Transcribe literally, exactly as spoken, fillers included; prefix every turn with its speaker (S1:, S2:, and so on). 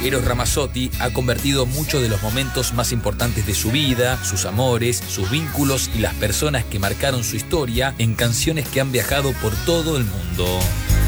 S1: Eros Ramazzotti ha convertido muchos de los momentos más importantes de su vida, sus amores, sus vínculos y las personas que marcaron su historia en canciones que han viajado por todo el mundo.